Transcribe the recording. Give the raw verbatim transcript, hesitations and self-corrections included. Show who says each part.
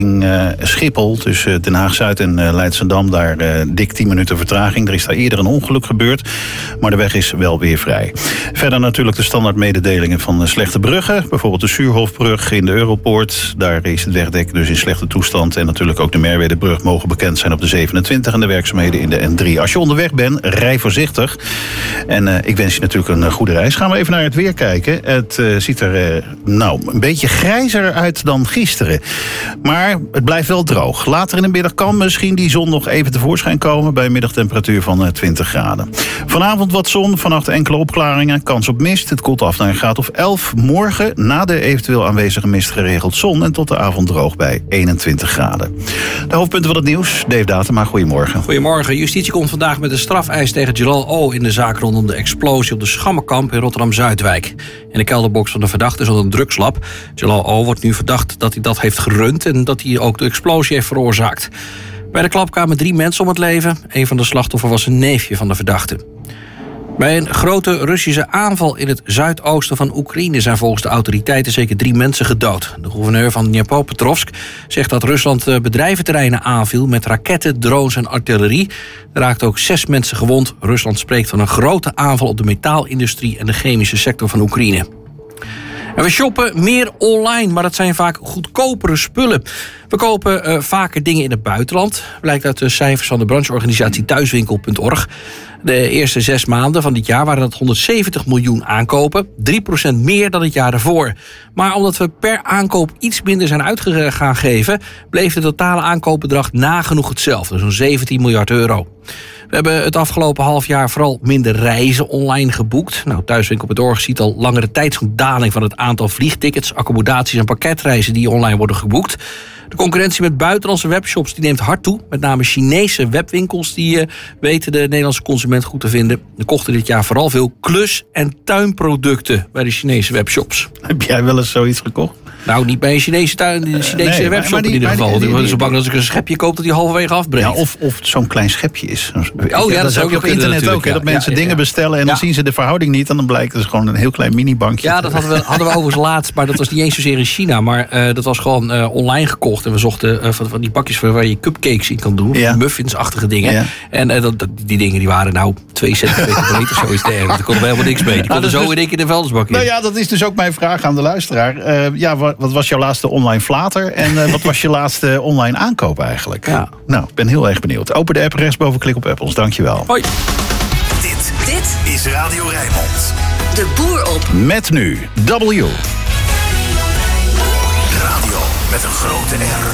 Speaker 1: Uh, Schiphol tussen Den Haag-Zuid en uh, Leidschendam, daar uh, dik tien minuten vertraging. Er is daar eerder een ongeluk gebeurd, maar de weg is wel weer vrij. Verder natuurlijk de standaard mededelingen van uh, slechte bruggen. Bijvoorbeeld de Suurhofbrug in de Europoort. Daar is het wegdek dus in slechte toestand. En natuurlijk ook de Merwedebrug mogen bekend zijn op de zevenentwintig... en de werkzaamheden in de N drie. Als je onderweg bent, rij voorzichtig. En uh, ik wens je natuurlijk een uh, goede reis. Gaan we even naar het weer kijken. Het uh, ziet er uh, nou een beetje grijzer uit dan gisteren. Maar het blijft wel droog. Later in de middag kan misschien die zon nog even tevoorschijn komen bij een middagtemperatuur van twintig graden. Vanavond wat zon, vannacht enkele opklaringen, kans op mist. Het koelt af naar een graad of elf. Morgen na de eventueel aanwezige mist geregeld zon en tot de avond droog bij eenentwintig graden. De hoofdpunten van het nieuws. Dave Datema, goedemorgen.
Speaker 2: Goedemorgen. Justitie komt vandaag met een strafeis tegen Jelal O. in de zaak rondom de explosie op de Schammenkamp in Rotterdam-Zuidwijk. In de kelderbox van de verdachte zat een drugslab. Jelal O. wordt nu verdacht dat hij dat heeft gerund en dat hij ook de explosie heeft veroorzaakt. Bij de klap kwamen drie mensen om het leven. Een van de slachtoffers was een neefje van de verdachte. Bij een grote Russische aanval in het zuidoosten van Oekraïne zijn volgens de autoriteiten zeker drie mensen gedood. De gouverneur van Dnipropetrovsk zegt dat Rusland bedrijventerreinen aanviel met raketten, drones en artillerie. Er raakten ook zes mensen gewond. Rusland spreekt van een grote aanval op de metaalindustrie en de chemische sector van Oekraïne. En we shoppen meer online, maar dat zijn vaak goedkopere spullen. We kopen uh, vaker dingen in het buitenland. Blijkt uit de cijfers van de brancheorganisatie thuiswinkel punt org. De eerste zes maanden van dit jaar waren dat honderdzeventig miljoen aankopen. drie procent meer dan het jaar daarvoor. Maar omdat we per aankoop iets minder zijn uit gaan geven, bleef het totale aankoopbedrag nagenoeg hetzelfde. Zo'n zeventien miljard euro. We hebben het afgelopen half jaar vooral minder reizen online geboekt. Nou, thuiswinkel punt org ziet al langere tijd zo'n daling van het aantal vliegtickets, accommodaties en pakketreizen die online worden geboekt. De concurrentie met buitenlandse webshops die neemt hard toe. Met name Chinese webwinkels die uh, weten de Nederlandse consument goed te vinden. Er kochten dit jaar vooral veel klus- en tuinproducten bij de Chinese webshops.
Speaker 1: Heb jij wel eens zoiets gekocht?
Speaker 2: Nou, niet bij een Chinese tuin, een Chinese uh, nee, webshop maar die, in ieder geval. Die worden zo bang dat als ik een schepje koop dat die halverwege afbreekt.
Speaker 1: Ja, of, of zo'n klein schepje is.
Speaker 2: Oh ja, dat, dat is ook op internet ook.
Speaker 1: Hè, dat
Speaker 2: ja,
Speaker 1: mensen
Speaker 2: ja, ja,
Speaker 1: dingen bestellen en ja. dan zien ze de verhouding niet. En dan blijkt het gewoon een heel klein minibankje.
Speaker 2: Ja, dat hadden we, hadden we overigens laatst. Maar dat was niet eens zozeer in China. Maar uh, dat was gewoon uh, online gekocht. En we zochten uh, van, van die pakjes waar je cupcakes in kan doen. Ja. Muffins-achtige dingen. Ja. En uh, dat, die dingen die waren nou twee centimeter breed of zoiets dergelijks. Daar kon er helemaal niks mee. Die konden nou, zo dus, in één keer in de vuilnisbak in.
Speaker 1: Nou ja, dat is dus ook mijn vraag aan de luisteraar. Uh, ja, wat, wat was jouw laatste online flater? En uh, wat was je laatste online aankoop eigenlijk?
Speaker 2: Ja.
Speaker 1: Nou, ik ben heel erg benieuwd. Open de app, rechtsboven, klik op Apples. Dankjewel.
Speaker 2: Hoi.
Speaker 3: Dit, dit is Radio Rijnmond.
Speaker 4: De boer op.
Speaker 1: Met nu W.
Speaker 3: Radio met een grote R.